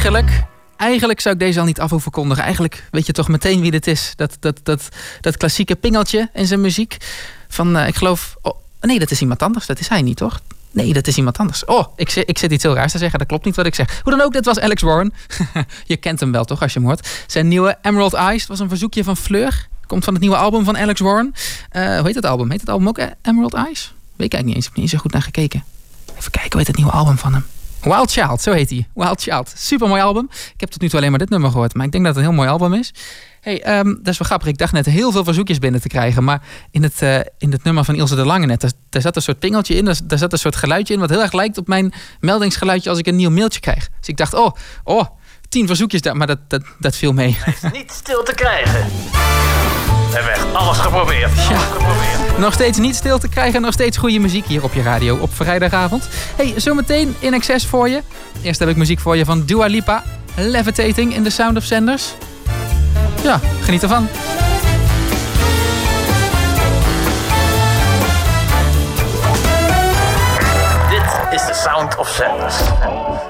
Eigenlijk zou ik deze al niet af hoeven kondigen. Eigenlijk weet je toch meteen wie dit is. Dat klassieke pingeltje in zijn muziek. Van, ik geloof... Oh, nee, dat is iemand anders. Dat is hij niet, toch? Nee, dat is iemand anders. Oh, ik zit iets heel raars te zeggen. Dat klopt niet wat ik zeg. Hoe dan ook, dit was Alex Warren. Je kent hem wel, toch, als je hem hoort. Zijn nieuwe Emerald Eyes was een verzoekje van Fleur. Komt van het nieuwe album van Alex Warren. Hoe heet het album? Heet het album ook Emerald Eyes? Weet ik eigenlijk niet eens. Ik heb niet zo goed naar gekeken. Even kijken, hoe heet het nieuwe album van hem? Wild Child, zo heet hij. Wild Child. Supermooi album. Ik heb tot nu toe alleen maar dit nummer gehoord. Maar ik denk dat het een heel mooi album is. Hey, dat is wel grappig. Ik dacht net heel veel verzoekjes binnen te krijgen. Maar in het nummer van Ilse de Lange net... daar zat een soort pingeltje in. Daar zat een soort geluidje in... wat heel erg lijkt op mijn meldingsgeluidje... als ik een nieuw mailtje krijg. Dus ik dacht, 10 verzoekjes daar. Maar dat viel mee. Hij is niet stil te krijgen. We hebben echt alles geprobeerd. Nog steeds niet stil te krijgen. Nog steeds goede muziek hier op je radio op vrijdagavond. Hey, zometeen In Excess voor je. Eerst heb ik muziek voor je van Dua Lipa. Levitating in The Sound of Sanders. Ja, geniet ervan. Dit is The Sound of Sanders.